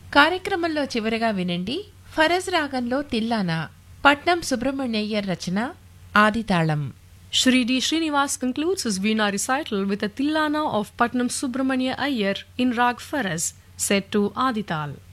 కార్యక్రమంలో చివరగా వినండి ఫరజ్ రాగంలో తిల్లానా, పట్నం సుబ్రహ్మణ్యయ్యర్ రచన, ఆదితాళం. Shri D. Srinivas concludes his Veena recital with a Tillana of Patnam Subramanya Iyer in Rag Faraz, set to Adital.